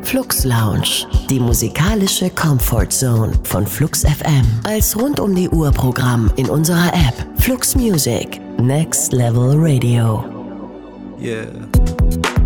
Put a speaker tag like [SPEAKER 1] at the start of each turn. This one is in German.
[SPEAKER 1] Flux Lounge, die musikalische Comfort Zone von Flux FM. Als rund um die Uhr Programm in unserer App Flux Music. Next Level Radio.
[SPEAKER 2] Yeah.